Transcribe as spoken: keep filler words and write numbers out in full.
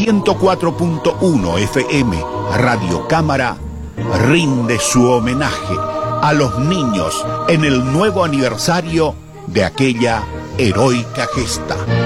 ciento cuatro punto uno F M, Radio Cámara, rinde su homenaje a los niños en el nuevo aniversario de aquella heroica gesta.